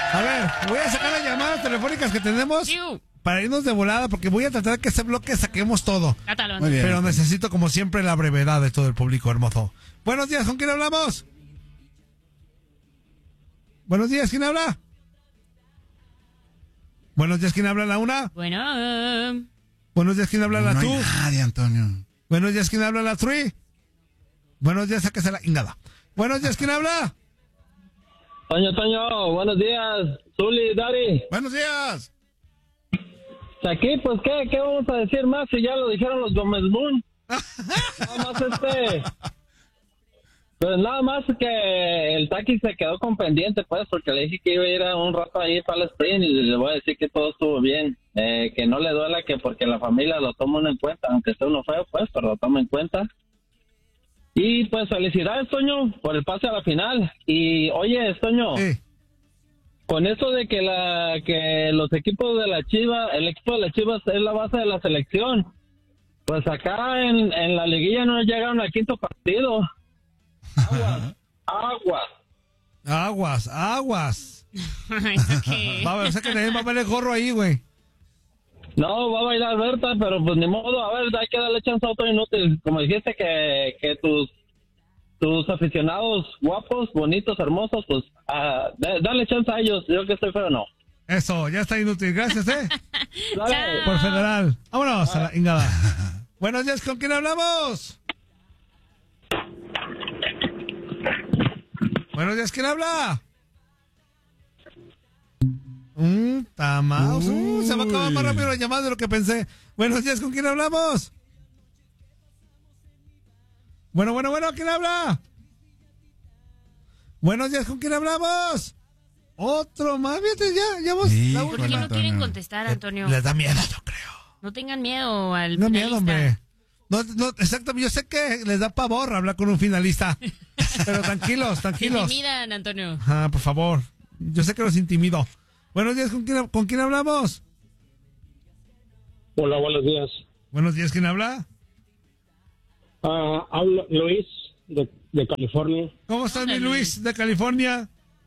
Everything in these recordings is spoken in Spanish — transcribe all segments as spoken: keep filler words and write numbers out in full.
A ver, voy a sacar las llamadas telefónicas que tenemos para irnos de volada, porque voy a tratar que este bloque saquemos todo. Muy bien. Pero necesito, como siempre, la brevedad de todo el público hermoso. Buenos días, ¿con quién hablamos? Buenos días, ¿quién habla? Buenos días, ¿quién habla la una? Bueno. Buenos días, ¿quién habla la no two? No hay nadie, Antonio. Buenos días, ¿quién habla la three? Buenos días, sáquese la ingada. Buenos días, ¿quién habla? Toño, Toño, buenos días. Zuli, Dari. Buenos días. Aquí, pues, ¿qué, ¿qué vamos a decir más si ya lo dijeron los Gómez Moon? Nada más este... Pues nada más que el Taki se quedó con pendiente, pues, porque le dije que iba a ir a un rato ahí para el sprint y le voy a decir que todo estuvo bien. Eh, que no le duela que porque la familia lo toma uno en cuenta, aunque sea uno feo, pues, pero lo toma en cuenta. Y pues felicidades, Toño, por el pase a la final. Y oye, Toño, Sí. con eso de que la que los equipos de la Chivas, el equipo de las Chivas es la base de la selección, pues acá en, en la liguilla no llegaron al quinto partido. Aguas, aguas. Aguas, aguas. ¿Eso qué? Va a ver, o sea que nadie va a ver el gorro ahí, güey. No, va a bailar Berta, pero pues ni modo, a ver, hay que darle chance a otro inútil. Como dijiste que, que tus tus aficionados guapos, bonitos, hermosos, pues uh, dale chance a ellos, yo que estoy feo, no. Eso, ya está inútil, gracias, eh. Dale. Por federal. Vámonos a la ingada. Buenos días, ¿con quién hablamos? Buenos días, ¿quién habla? Un tamaos. Uh, se va a acabar más rápido la llamada de lo que pensé. Buenos días, ¿con quién hablamos? Bueno, bueno, bueno, ¿quién habla? Buenos días, ¿con quién hablamos? Otro más, fíjate, ya, ya vos. Sí, la ¿Por qué no Antonio. quieren contestar, Antonio? Les da miedo, yo creo. No tengan miedo al No finalista. miedo, hombre. No, no, exactamente, yo sé que les da pavor hablar con un finalista. Pero tranquilos, Se tranquilos. intimidan, Antonio. Ah, por favor. Yo sé que los intimido. Buenos días, ¿con quién, ¿con quién hablamos? Hola, buenos días. Buenos días, ¿quién habla? Ah, hablo Luis de, de California. ¿Cómo estás, mi Hola, Luis, de California?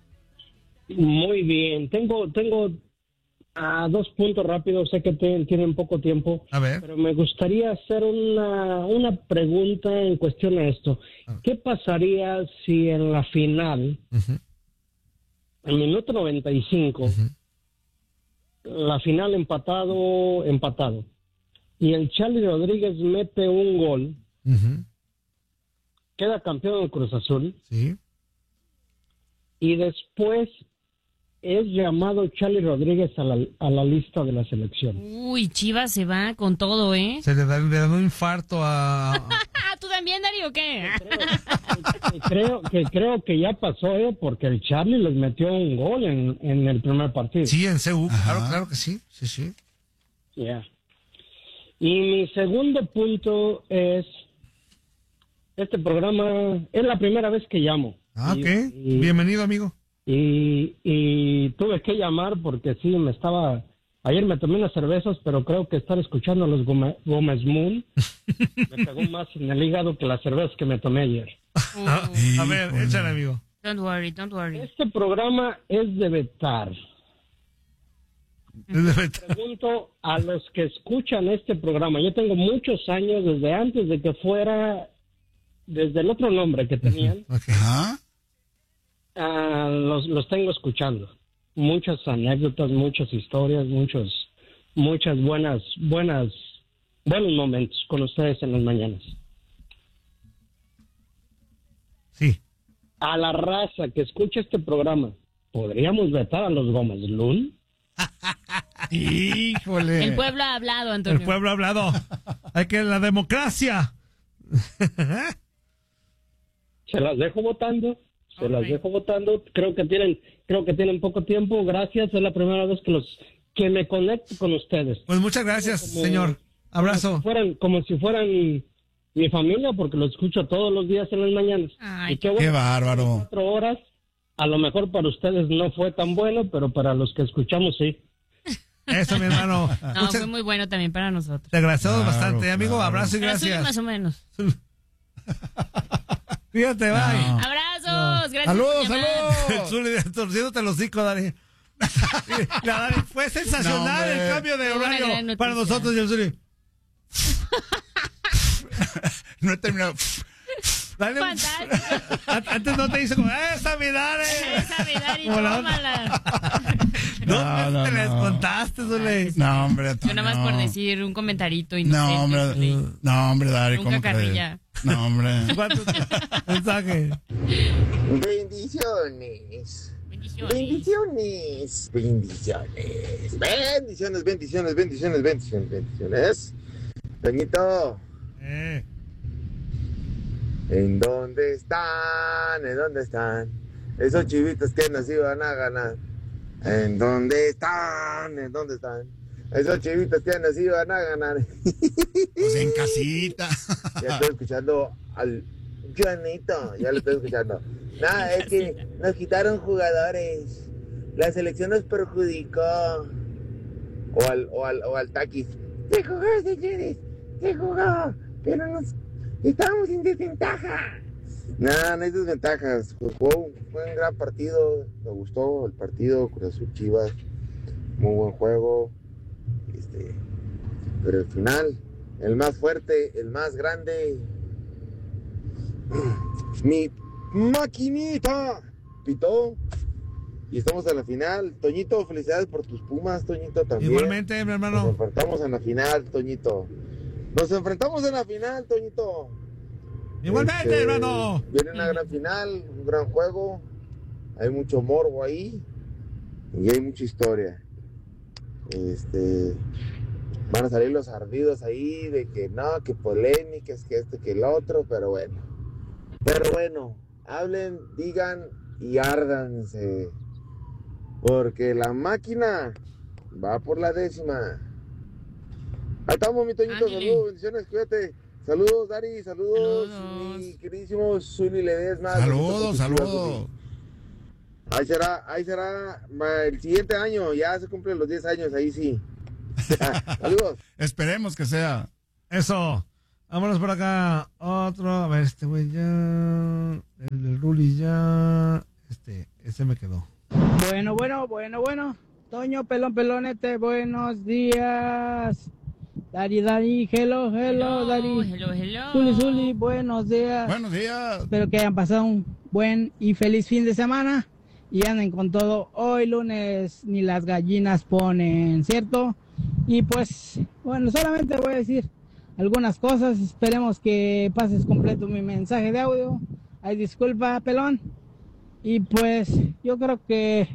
Muy bien. Tengo tengo ah, dos puntos rápidos. Sé que te- tienen poco tiempo, A ver. pero me gustaría hacer una, una pregunta en cuestión a esto. ¿Qué pasaría si en la final, Ujú. en minuto noventa y cinco, la final empatado, empatado, y el Charlie Rodríguez mete un gol, Ujú. queda campeón del Cruz Azul, Sí. y después es llamado Charlie Rodríguez a la, a la lista de la selección? Uy, Chivas se va con todo, ¿eh? Se le da, le da un infarto a... Ah, ¿tú también, Dari, o qué? Que creo que creo que ya pasó, ¿eh? Porque el Charlie les metió un gol en, en el primer partido. Sí, en C U. Ajá. Claro, claro que sí. Sí, sí. Ya. Y mi segundo punto es, este programa es la primera vez que llamo. Ah, Y- ok. y- Bienvenido, amigo. Y, y tuve que llamar porque sí, me estaba... Ayer me tomé unas cervezas, pero creo que estar escuchando a los Gómez, Gómez Moon me pegó más en el hígado que las cervezas que me tomé ayer. Ah, a ver, Híjole. échale, amigo. Don't worry, don't worry. Este programa es de vetar. Es de verdad. Pregunto a los que escuchan este programa. Yo tengo muchos años, desde antes de que fuera, desde el otro nombre que tenían, Ok. Ajá. ah, los, los tengo escuchando. Muchas anécdotas, muchas historias, muchos, muchas buenas, buenas, buenos momentos con ustedes en las mañanas. Sí. A la raza que escucha este programa, ¿podríamos vetar a los Gómez Lun? Híjole. El pueblo ha hablado, Antonio. El pueblo ha hablado. Hay que la democracia. Se las dejo votando, se Ok. las dejo votando. Creo que tienen, creo que tienen poco tiempo. Gracias, es la primera vez que los que me conecto con ustedes. Pues muchas gracias, Como- señor. Como Abrazo. si fueran, como si fueran mi familia, porque los escucho todos los días en las mañanas. Ay, Y qué Qué bueno, bárbaro. cuatro horas. A lo mejor para ustedes no fue tan bueno, pero para los que escuchamos sí. Eso, mi hermano. No, Muchas- fue muy bueno también para nosotros. Te agradecemos Claro, bastante, amigo. claro. Abrazo y Pero sí, gracias. más o menos. Fíjate, bye. No. Abrazos, gracias. Saludos, por llamar. saludos. El Zuli torciéndote los hocico, Dani. La Dari, fue sensacional No, el cambio de Fue una horario gran noticia. para nosotros y el Zuli. No he terminado. Dale un- Fantástico. Antes no te hizo como, ¡esa mi Dari! Esa mi Dari, Como la- tómala. Dos No, veces no, te la no. descontaste, Zuli. No, hombre. Yo nada más no. por decir un comentarito No, inocente. hombre. Zuli. No, hombre, Dari, Nunca ¿cómo crees? carrilla. No, hombre. ¿Cuánto mensaje? Bendiciones. Bendiciones. Bendiciones. Bendiciones. Bendiciones, bendiciones, bendiciones, bendiciones, bendiciones. Toñito, Eh, ¿en dónde están? ¿En dónde están? Esos chivitos que nos iban a ganar. ¿En dónde están? ¿En dónde están? Esos chivitos que nos iban a ganar. Pues en casita. Ya estoy escuchando al Juanito, ya lo estoy escuchando. Nada, es que nos quitaron jugadores. La selección nos perjudicó. O al, o al, o al Taquis. Se jugó, señores, se jugó. Pero nos estábamos en desventaja. Nada, no hay desventajas. Jugó, fue un gran partido. Me gustó el partido. Cruz Azul Chivas. Muy buen juego. Este, pero el final, el más fuerte, el más grande. Mi maquinita pitó y estamos en la final. Toñito, felicidades por tus Pumas, Toñito, también. igualmente, mi Nos hermano. enfrentamos en la final, Toñito. Nos enfrentamos en la final, Toñito. Igualmente, Este, hermano. Viene una gran final, un gran juego. Hay mucho morbo ahí y hay mucha historia. Este, van a salir los ardidos ahí de que no, que polémicas, que esto, que el otro, pero bueno. Pero bueno, hablen, digan y árdanse. Porque la máquina va por la décima. Ahí estamos, mi Toñito. Ándale. Saludos, bendiciones, cuídate. Saludos, Dari, saludos. Saludos. Mi queridísimo Zuli Ledesma. Saludos, saludos. Ahí será, ahí será ma, el siguiente año, ya se cumplen los diez años, ahí sí. Saludos. Esperemos que sea. Eso. Vámonos por acá. Otro. A ver, este güey ya. El del Ruli ya. Este, ese me quedó. Bueno, bueno, bueno, bueno. Toño, pelón, pelonete, buenos días. Dari, Dari, hello, hello, Hello, Dari. hello, hello. Zuli, Zuli, buenos días. Buenos días. Espero que hayan pasado un buen y feliz fin de semana. Y anden con todo. Hoy lunes ni las gallinas ponen, ¿cierto? Y pues, bueno, solamente voy a decir algunas cosas. Esperemos que pases completo mi mensaje de audio. Ay, disculpa, pelón. Y pues, yo creo que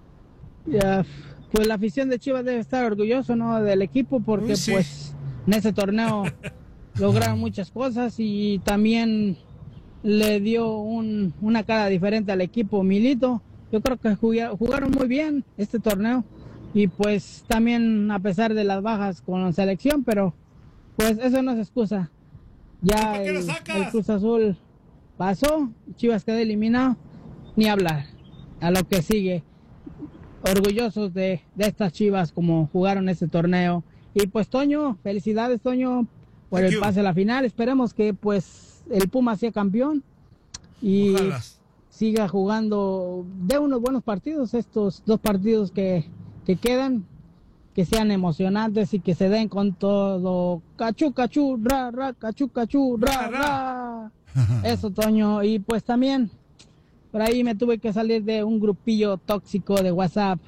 ya, pues la afición de Chivas debe estar orgulloso, ¿no? Del equipo, porque Uy, sí. pues en ese torneo lograron muchas cosas y también le dio un, una cara diferente al equipo Milito. Yo creo que jugaron, jugaron muy bien este torneo y pues también a pesar de las bajas con la selección, pero pues eso no es excusa. Ya ¿Por qué lo el, sacas? el Cruz Azul pasó, Chivas quedó eliminado, ni hablar. A lo que sigue, orgullosos de, de estas Chivas como jugaron este torneo. Y pues Toño, felicidades Toño por Thank el you. pase a la final. Esperemos que pues el Puma sea campeón y Ojalá. siga jugando de unos buenos partidos, estos dos partidos que, que quedan, que sean emocionantes y que se den con todo. Cachú, cachú, ra, ra, cachú, cachú, ra, ra. Eso, Toño. Y pues también, por ahí me tuve que salir de un grupillo tóxico de WhatsApp,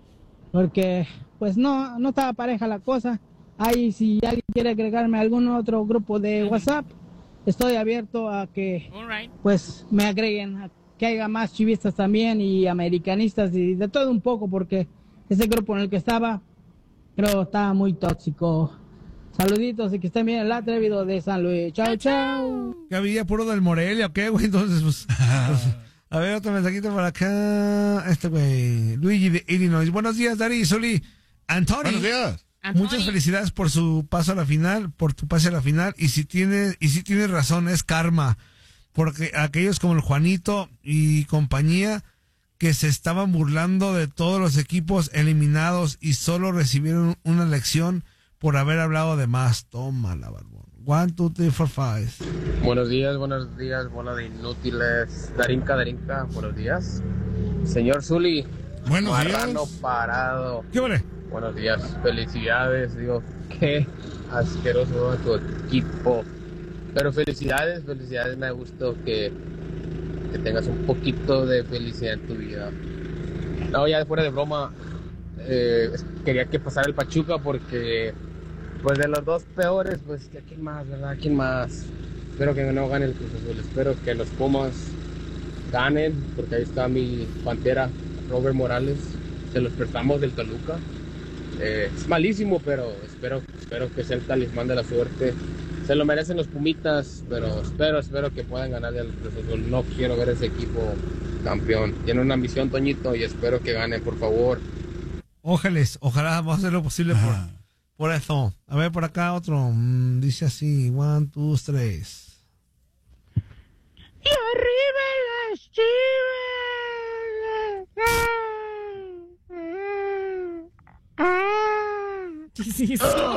porque pues no, no estaba pareja la cosa. Ahí si alguien quiere agregarme a algún otro grupo de WhatsApp, estoy abierto a que All right. pues me agreguen, a que haya más chivistas también y americanistas y de todo un poco, porque ese grupo en el que estaba, creo estaba muy tóxico. Saluditos y que estén bien, el atrevido de San Luis. Chao, chao. ¿Qué había? ¿Puro del Morelia o qué, güey? Entonces, pues, pues, a ver, otro mensajito por acá. Este güey, Luigi de Illinois. Buenos días, Dari, Soli. Antonio. Buenos días. Anthony. Muchas felicidades por su paso a la final, por tu pase a la final. Y si tiene, y si tienes razón, es karma. Porque aquellos como el Juanito y compañía que se estaban burlando de todos los equipos eliminados y solo recibieron una lección por haber hablado de más. Tómala, barbón. One, two, three, four, five. Buenos días, buenos días, bola de inútiles. Darinka, Darinka, buenos días. Señor Zuli, Buenos Marrano días. parado. ¿Qué vale? Buenos días, felicidades. Digo, qué asqueroso tu equipo. Pero felicidades, felicidades. Me gustó que, que tengas un poquito de felicidad en tu vida. No, ya fuera de broma, eh, quería que pasara el Pachuca porque, pues de los dos peores, pues, ¿a quién más, verdad? ¿Quién más? Espero que no gane el Cruz Azul. Espero que los Pumas ganen, porque ahí está mi pantera, Robert Morales. Se los prestamos del Toluca. Eh, es malísimo, pero espero, espero que sea el talismán de la suerte. Se lo merecen los Pumitas, pero espero, espero que puedan ganar el Cruz Azul. No quiero ver ese equipo campeón. Tiene una ambición, Toñito, y espero que ganen, por favor. Ojalá, ojalá vamos a hacer lo posible por, Ajá. por eso. A ver, por acá otro. Mm, dice así, one, two, tres. Y arriba las chivas. ¿Qué es eso?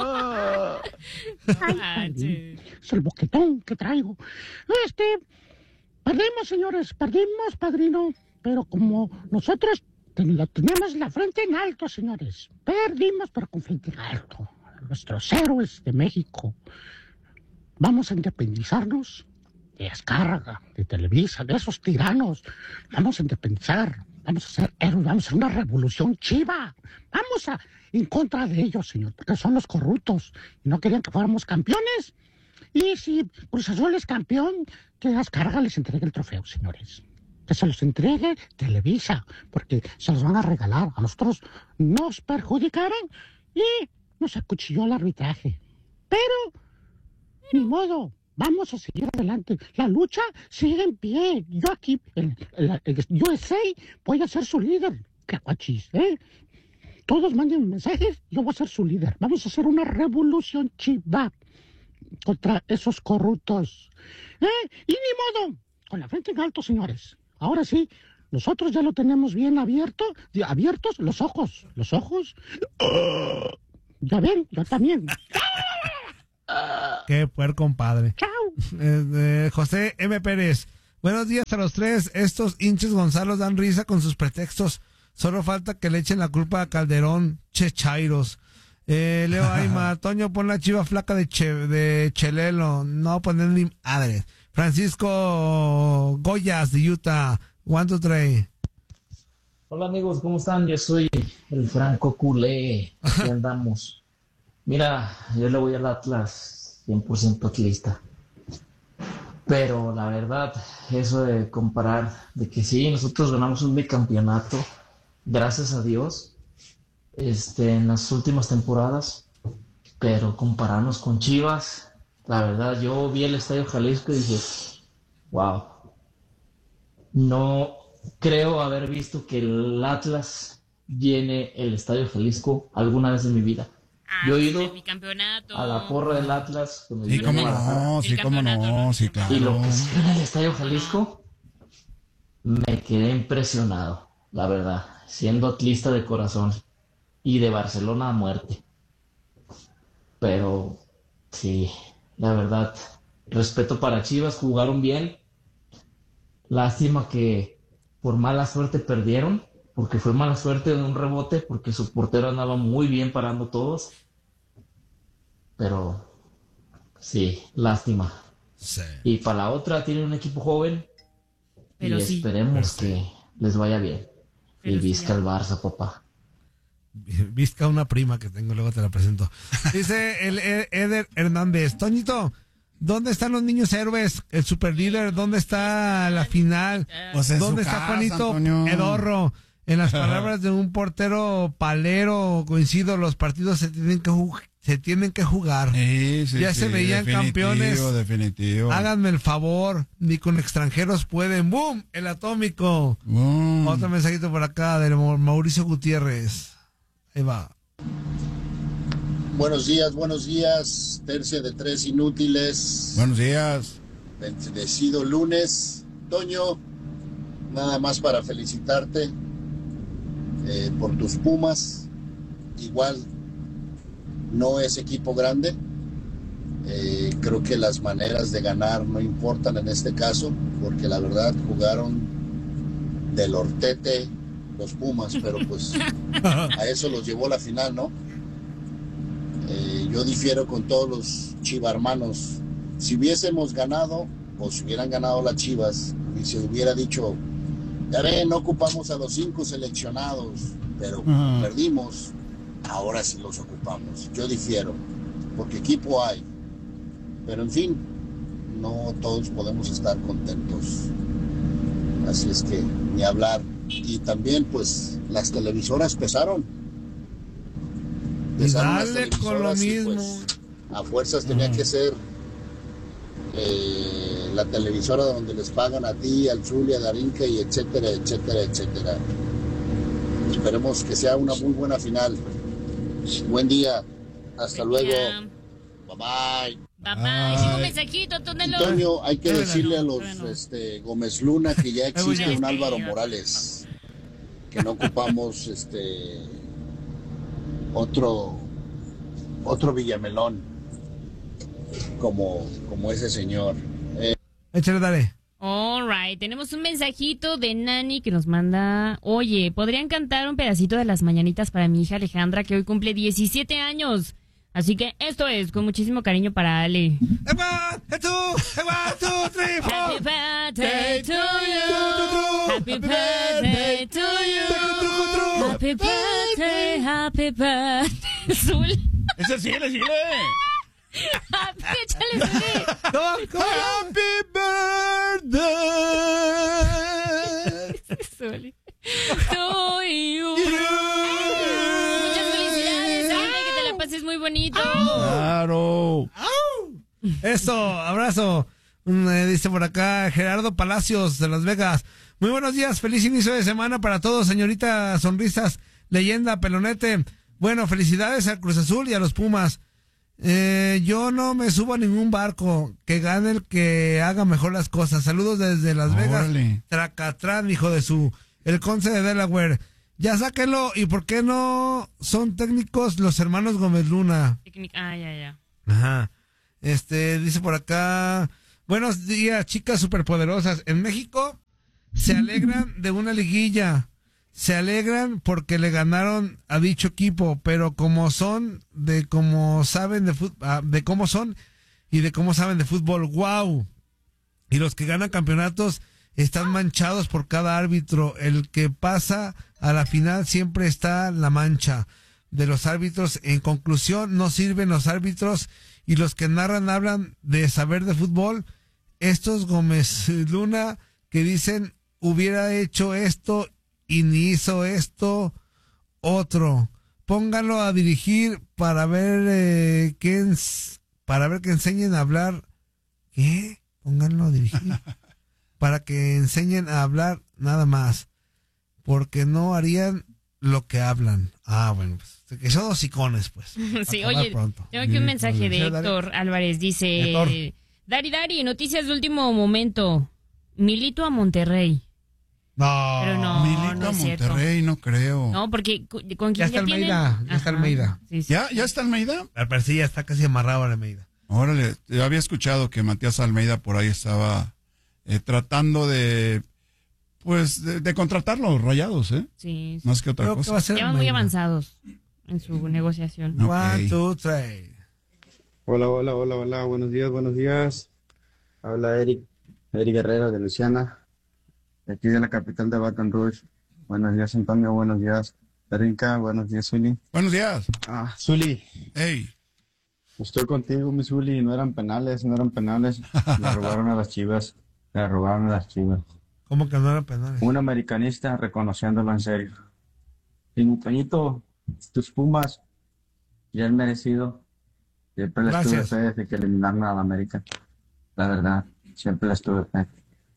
Ay, Manches. es el boquetón que traigo. Este, perdimos, señores, perdimos, padrino. Pero como nosotros ten- la- tenemos la frente en alto, señores. Perdimos, pero con frente en alto. Nuestros héroes de México. Vamos a independizarnos de Azcárraga, de Televisa, de esos tiranos. Vamos a independizar. Vamos a hacer héroes, vamos a hacer una revolución chiva. Vamos a en contra de ellos, señor, porque son los corruptos y no querían que fuéramos campeones. Y si Cruz Azul es campeón, que Azcárraga les entregue el trofeo, señores. Que se los entregue Televisa, porque se los van a regalar. A nosotros nos perjudicaron y nos acuchilló el arbitraje. Pero, ni modo, vamos a seguir adelante. La lucha sigue en pie. Yo aquí, en, en la- en U S A, voy a ser su líder. Caguachis, ¿eh? Todos manden mensajes, yo voy a ser su líder. Vamos a hacer una revolución chiva contra esos corruptos. ¿Eh? Y ni modo, con la frente en alto, señores. Ahora sí, nosotros ya lo tenemos bien abierto, de- abiertos los ojos. Los ojos. Ya ven, yo también. Qué puerco, compadre. Chao. Eh, eh, José M. Pérez. Buenos días a los tres. Estos hinches Gonzalos dan risa con sus pretextos. Solo falta que le echen la culpa a Calderón, chechairos. Eh, Leo Aima, Toño, pon la chiva flaca de, che, de Chelelo. No poner ni madre. Francisco Goyas de Utah. One, two, three. Hola amigos, ¿cómo están? Yo soy el Franco Culé. Aquí andamos. Mira, yo le voy al Atlas cien por ciento atlista. Pero la verdad, eso de comparar, de que sí, nosotros ganamos un bicampeonato, gracias a Dios, este, en las últimas temporadas, pero compararnos con Chivas, la verdad, yo vi el Estadio Jalisco y dije, wow, no creo haber visto que el Atlas llene el Estadio Jalisco alguna vez en mi vida. Ah, Yo he pues, ido el bicampeonato. a la porra del Atlas cuando Sí, vivía cómo en Guadalajara. no, sí, cómo no, sí, claro. Y lo que se ve en el Estadio Jalisco, me quedé impresionado, la verdad, siendo atlista de corazón y de Barcelona a muerte. Pero sí, la verdad, respeto para Chivas, jugaron bien. Lástima que por mala suerte perdieron, porque fue mala suerte de un rebote, porque su portero andaba muy bien parando todos. Pero sí, lástima. Sí. Y para la otra tienen un equipo joven Pero y sí. esperemos que les vaya bien. Pero y sí, visca ya. el Barça, papá. Vizca una prima que tengo, luego te la presento. Dice el E- Eder Hernández. Toñito, ¿dónde están los niños héroes? El superlíder, ¿dónde está la final? Pues en ¿Dónde su está casa, Juanito Antonio. Edorro? En las palabras de un portero palero, coincido, los partidos se tienen que, ju- se tienen que jugar. Sí, sí, Ya se sí, veían definitivo, campeones. Definitivo. Háganme el favor, ni con extranjeros pueden. ¡Boom! El atómico. Mm. Otro mensajito por acá de Mau- Mauricio Gutiérrez. Ahí va. Buenos días, buenos días, tercia de tres inútiles, Buenos días. bendecido lunes. Toño, nada más para felicitarte eh, por tus Pumas. Igual no es equipo grande, eh, creo que las maneras de ganar no importan en este caso, porque la verdad jugaron del hortete los Pumas, pero pues a eso los llevó la final, ¿no? Eh, yo difiero con todos los chivarmanos. Si hubiésemos ganado, o si hubieran ganado las Chivas, y se hubiera dicho, ya ven, no ocupamos a los cinco seleccionados, pero uh-huh. perdimos, ahora sí los ocupamos. Yo difiero, porque equipo hay, pero en fin, no todos podemos estar contentos. Así es que ni hablar. Y también pues las televisoras pesaron. Pesaron las televisoras con lo mismo. Y, pues, a fuerzas tenía uh-huh. que ser eh, la televisora donde les pagan a ti, al Zuli, a Darinka y etcétera, etcétera, etcétera. Esperemos que sea una muy buena final. Buen día. Hasta Buen luego. día. Bye bye. Bye bye. Tengo un mensajito, Tonelo. Antonio, hay que decirle a los este, Gómez Luna que ya existe un Álvaro Morales, que no ocupamos este otro otro Villamelón como, como ese señor. Eh. Échale, dale. All right, tenemos un mensajito de Nani que nos manda, oye, ¿podrían cantar un pedacito de las mañanitas para mi hija Alejandra, que hoy cumple diecisiete años? Así que esto es con muchísimo cariño para Ale. One, two, one, two, three, four. Happy birthday to you. Happy birthday to you. Happy birthday, happy birthday. Zul. Ese sí, ese sí. Happy, échale, Zuli. Happy birthday. Zuli. To you. Muchas felicidades, Ale, que te la pases muy bonito. Claro. Eso, abrazo. Eh, dice por acá Gerardo Palacios de Las Vegas. Muy buenos días, feliz inicio de semana para todos, señorita Sonrisas, leyenda, Pelonete. Bueno, felicidades al Cruz Azul y a los Pumas. Eh, yo no me subo a ningún barco, que gane el que haga mejor las cosas. Saludos desde Las Vegas. Órale. Tracatrán, hijo de su, el Conce de Delaware. Ya sáquenlo, ¿y por qué no son técnicos los hermanos Gómez Luna? Ah, ya, ya. Ajá. Este, dice por acá, buenos días, chicas superpoderosas. En México se alegran de una liguilla. Se alegran porque le ganaron a dicho equipo, pero como son, de cómo saben de fútbol, de cómo son y de cómo saben de fútbol, wow. Y los que ganan campeonatos están manchados por cada árbitro. El que pasa a la final siempre está la mancha de los árbitros. En conclusión, no sirven los árbitros y los que narran hablan de saber de fútbol. Estos Gómez Luna que dicen hubiera hecho esto y ni hizo esto otro. Pónganlo a dirigir para ver eh, que ens, para ver que enseñen a hablar. ¿Qué? Pónganlo a dirigir para que enseñen a hablar nada más, porque no harían lo que hablan. Ah, bueno, pues que son dos icones, pues. Sí, oye, pronto. Tengo aquí un mensaje de Héctor Álvarez. Dice, Héctor. Dari, Dari, noticias de último momento. Milito a Monterrey. No, pero no, Milito no a es Monterrey, cierto. no creo. No, porque con quién ya está ya Almeida, tienen? ya está Almeida. Sí, sí. ¿Ya, ya está Almeida? Al parecer ya está casi amarrado a Almeida. Órale, yo había escuchado que Matías Almeida por ahí estaba eh, tratando de, pues, de, de contratar los Rayados, ¿eh? Sí. Más que otra Creo cosa. que va a ser Ya van Almeida. muy avanzados en su negociación. Okay. One, two, three. Hola, hola, hola, hola, buenos días, buenos días. Habla Eric, Eric Guerrero de Luciana, de aquí de la capital de Baton Rouge. Buenos días, Antonio, buenos días, Darinka, buenos días, Zuli. Buenos días. Ah, Zuli. Hey. Estoy contigo, mi Zuli, no eran penales, no eran penales. Le robaron a las Chivas, le robaron a las Chivas. ¿Cómo que no era penales? Un americanista reconociéndolo en serio. Y mi Toñito, tus Pumas, ya el merecido. Siempre les tuve fe desde que eliminaron a la América. La verdad, siempre les tuve fe.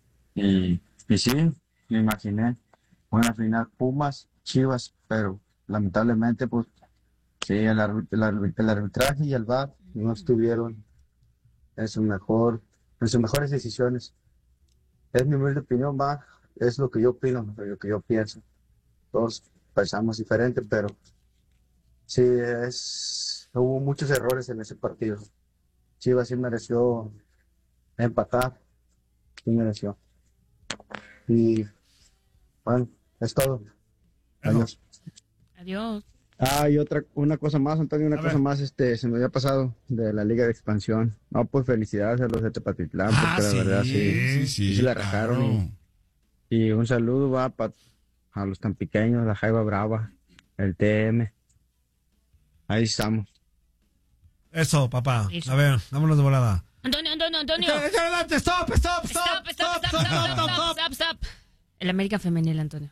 Y, y sí, me imaginé una final Pumas, Chivas, pero lamentablemente, pues, sí, el, arbit el, arbit el arbitraje y el V A R no estuvieron en su mejor, en sus mejores decisiones. Es mi humilde opinión, va, es lo que yo opino, lo que yo pienso. Todos pensamos diferente, pero sí, es, hubo muchos errores en ese partido. Chivas sí mereció empatar, sí mereció. Y bueno, es todo. Adiós. Adiós. Ah, y otra, una cosa más, Antonio, una A cosa ver. más, este, se me había pasado de la Liga de Expansión. No, pues felicidades a los de Tepatitlán, Ah, porque sí, la verdad sí, sí, sí, sí, se la claro. rajaron. Y, y un saludo va pa, a los tan pequeños, la Jaiba Brava, el T M. Ahí estamos. Eso, papá. Eso. A ver, vámonos de volada. Antonio, Antonio, Antonio. Stop, stop, stop, Stop, stop, stop, stop, stop, stop, stop, stop. El América femenil, Antonio.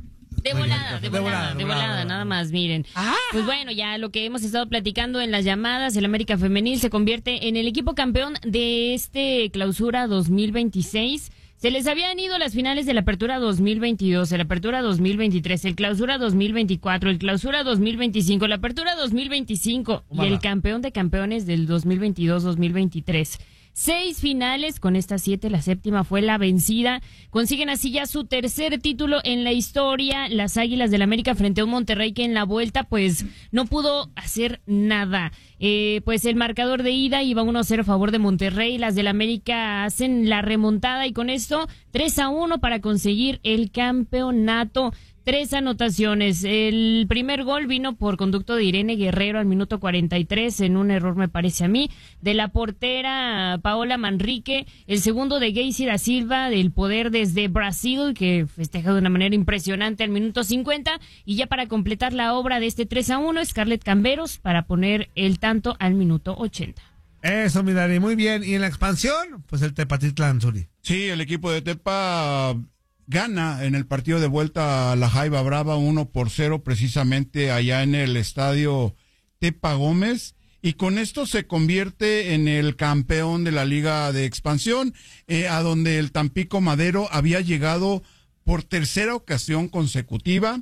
De volada, de volada, de volada, nada más, miren. Pues bueno, ya lo que hemos estado platicando en las llamadas, el América femenil se convierte en el equipo campeón de este clausura dos mil veintiséis. Se les habían ido las finales de la apertura dos mil veintidós, la apertura dos mil veintitrés, el clausura dos mil veinticuatro, el clausura dos mil veinticinco, la apertura dos mil veinticinco y el campeón de campeones del dos mil veintidós dos mil veintitrés. Seis finales, con estas siete, la séptima fue la vencida. Consiguen así ya su tercer título en la historia. Las Águilas del América frente a un Monterrey que en la vuelta pues no pudo hacer nada. Eh, pues el marcador de ida iba uno a cero a favor de Monterrey. Las del América hacen la remontada y con esto tres a uno para conseguir el campeonato. Tres anotaciones. El primer gol vino por conducto de Irene Guerrero al minuto cuarenta y tres, en un error me parece a mí, de la portera Paola Manrique. El segundo de Geisy da Silva, del Poder desde Brasil, que festeja de una manera impresionante al minuto cincuenta. Y ya para completar la obra de este tres a uno, Scarlett Camberos para poner el tanto al minuto ochenta. Eso, mi Dari, muy bien. ¿Y en la expansión? Pues el Tepatitlán, Zuri. Sí, el equipo de Tepa gana en el partido de vuelta a la Jaiba Brava uno por cero, precisamente allá en el estadio Tepa Gómez, y con esto se convierte en el campeón de la Liga de Expansión, eh, a donde el Tampico Madero había llegado por tercera ocasión consecutiva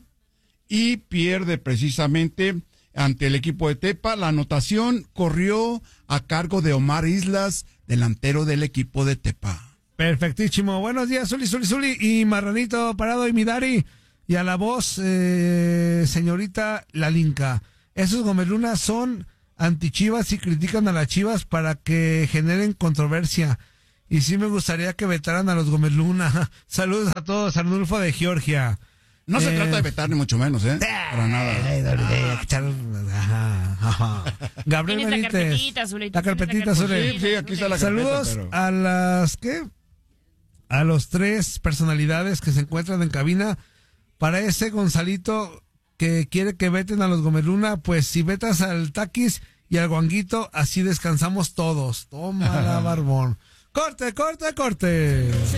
y pierde precisamente ante el equipo de Tepa. La anotación corrió a cargo de Omar Islas, delantero del equipo de Tepa. Perfectísimo. Buenos días, Zuli, Zuli, Zuli y Marranito Parado y Midari. Y a la voz, eh, señorita Lalinka. Esos gomelunas son antichivas y critican a las chivas para que generen controversia. Y sí me gustaría que vetaran a los gomeluna. Saludos a todos, Arnulfo de Georgia. No se Eh, trata de vetar ni mucho menos, ¿eh? Para nada. Gabriel Tienes la Benítez. carpetita, Zuli, La tienes la carpetita, Zuli. carpetita, Sí, sí, aquí está la Saludos carpeta, pero- a las, ¿qué? A los tres personalidades que se encuentran en cabina. Para ese Gonzalito que quiere que veten a los Gomeluna, pues si vetas al Taquis y al Guanguito, así descansamos todos. Tómala, barbón. Corte, corte, corte.